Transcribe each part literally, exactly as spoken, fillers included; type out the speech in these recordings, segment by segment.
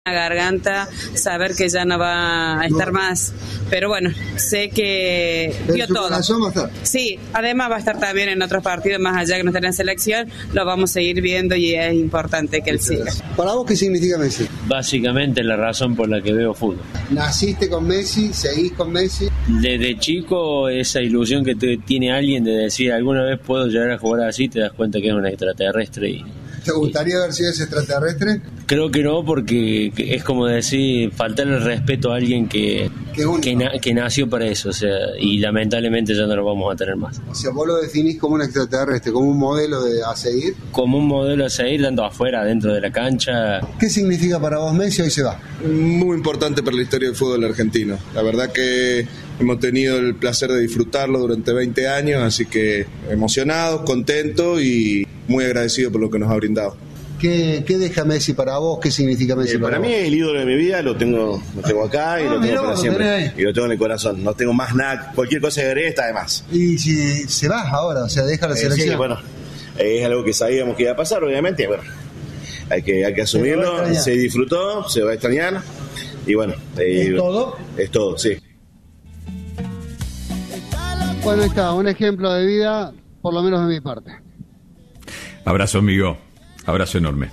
la garganta, saber que ya no va a estar más, pero bueno, sé que dio todo. Va a estar. Sí, además va a estar también en otros partidos, más allá que no esté en selección, lo vamos a seguir viendo y es importante que él siga. ¿Para vos qué significa Messi? Básicamente la razón por la que veo fútbol. ¿Naciste con Messi? ¿Seguís con Messi? Desde chico, esa ilusión que te, tiene alguien de decir alguna vez puedo llegar a jugar así, te das cuenta que es un extraterrestre. Y ¿te gustaría haber sido ese extraterrestre? Creo que no, porque es como decir, faltarle el respeto a alguien que, que, na, que nació para eso, o sea, y lamentablemente ya no lo vamos a tener más. O sea, vos lo definís como un extraterrestre, como un modelo de, a seguir. Como un modelo a seguir, tanto afuera, dentro de la cancha. ¿Qué significa para vos Messi? Hoy se va. Muy importante para la historia del fútbol argentino. La verdad que hemos tenido el placer de disfrutarlo durante veinte años, así que emocionados, contentos y muy agradecido por lo que nos ha brindado. ¿Qué, qué deja Messi para vos? ¿Qué significa Messi eh, para, para vos? mí es el ídolo de mi vida, lo tengo, lo tengo acá y ah, lo tengo mirá, para siempre. mirá. Y lo tengo en el corazón. No tengo más nada, cualquier cosa que agregue está de más. Y si se va ahora, o sea, deja la eh, selección. Sí, bueno, eh, es algo que sabíamos que iba a pasar, obviamente. Bueno, hay que, hay que asumirlo. Se, se disfrutó, se va a extrañar. Y bueno, eh, ¿es todo? Es todo, sí. Bueno, ahí está, un ejemplo de vida, por lo menos de mi parte. Abrazo, amigo. Abrazo enorme.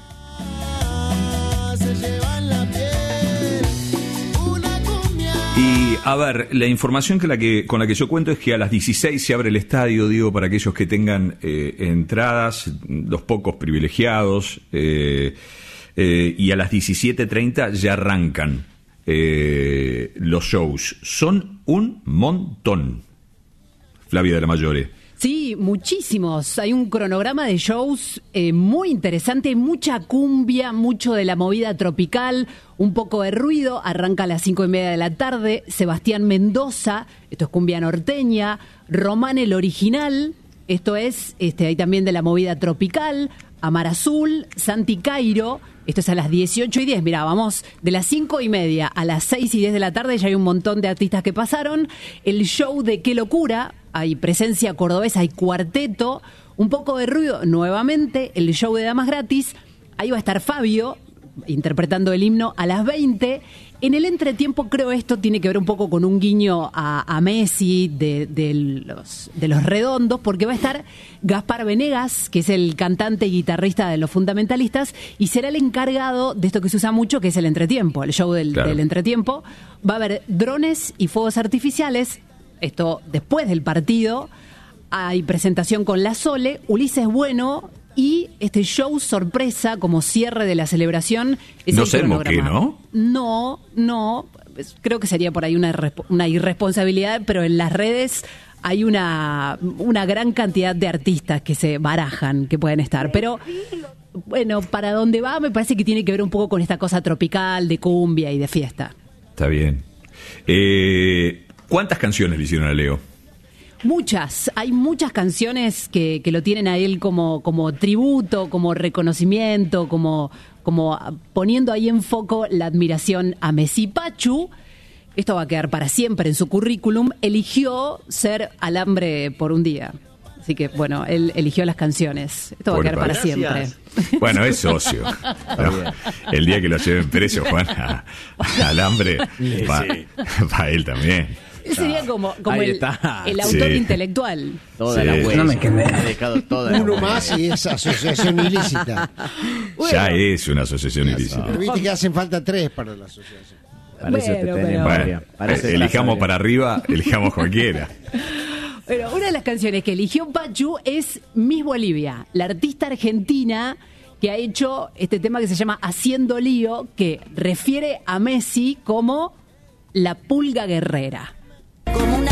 Y a ver, la información que la que, con la que yo cuento es que a las dieciséis se abre el estadio, digo, para aquellos que tengan eh, entradas, los pocos privilegiados, eh, eh, y a las diecisiete treinta ya arrancan eh, los shows. Son un montón. Flavia de la Mayore. Sí, muchísimos. Hay un cronograma de shows eh, muy interesante, mucha cumbia, mucho de la movida tropical, un poco de ruido. Arranca a las cinco y media de la tarde. Sebastián Mendoza, esto es cumbia norteña. Román el Original, esto es, este, hay también de la movida tropical. Amar Azul, Santi Cairo, esto es a las dieciocho y diez. Mirá, vamos de las cinco y media a las seis y diez de la tarde, ya hay un montón de artistas que pasaron. El show de Qué Locura, hay presencia cordobesa, hay cuarteto, un poco de ruido nuevamente, el show de Damas Gratis, ahí va a estar Fabio interpretando el himno a las veinte. En el entretiempo, creo esto tiene que ver un poco con un guiño a, a Messi de, de, los, de los Redondos, porque va a estar Gaspar Venegas, que es el cantante y guitarrista de Los Fundamentalistas, y será el encargado de esto que se usa mucho, que es el entretiempo, el show del, claro. del entretiempo. Va a haber drones y fuegos artificiales, esto después del partido. Hay presentación con La Sole, Ulises Bueno y este show sorpresa como cierre de la celebración. Es no sabemos qué, ¿no? No, no. Creo que sería por ahí una, una irresponsabilidad, pero en las redes hay una, una gran cantidad de artistas que se barajan, que pueden estar. Pero bueno, para dónde va me parece que tiene que ver un poco con esta cosa tropical, de cumbia y de fiesta. Está bien. Eh, ¿Cuántas canciones le hicieron a Leo? Muchas, hay muchas canciones que, que lo tienen a él como, como tributo, como reconocimiento, como, como poniendo ahí en foco la admiración a Messi. Pachu, esto va a quedar para siempre en su currículum, eligió ser alambre por un día. Así que, bueno, él eligió las canciones. Esto va Por a quedar para gracias. siempre. Bueno, es socio. No, el día que lo lleven preso, Juan, a, a alambre, va, sí. va él también. Él sería como, como el, el autor sí. intelectual. Toda sí. la huella. No me quemé. Ha dejado toda Uno la más y es asociación ilícita. Bueno, ya es una asociación ilícita. Pero viste que hacen falta tres para la asociación. Parece bueno, que tenemos, bueno, Parece elijamos para arriba, elijamos cualquiera. Bueno, una de las canciones que eligió Pachu es Miss Bolivia, la artista argentina que ha hecho este tema que se llama Haciendo Lío, que refiere a Messi como la pulga guerrera. Como una